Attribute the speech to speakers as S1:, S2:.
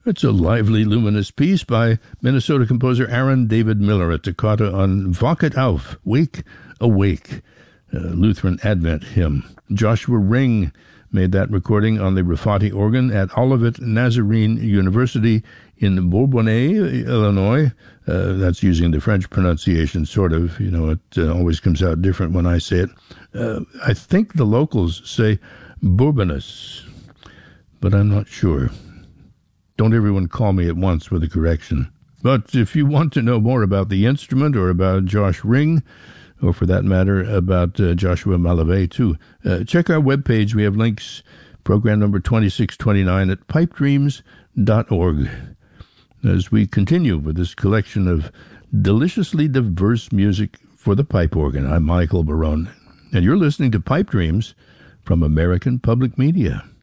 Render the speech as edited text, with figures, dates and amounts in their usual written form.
S1: It's a lively, luminous piece by Minnesota composer Aaron David Miller, a toccata on Wachet auf, Wake Awake, Lutheran Advent hymn. Joshua Ring made that recording on the Rafati organ at Olivet Nazarene University in Bourbonnais, Illinois. That's using the French pronunciation, sort of. You know, it always comes out different when I say it. I think the locals say Bourbonnais, but I'm not sure. Don't everyone call me at once with a correction. But if you want to know more about the instrument or about Josh Ring, or for that matter, about Joshua Malave too, check our webpage. We have links, program number 2629 at pipedreams.org. As we continue with this collection of deliciously diverse music for the pipe organ, I'm Michael Barone, and you're listening to Pipe Dreams from American Public Media.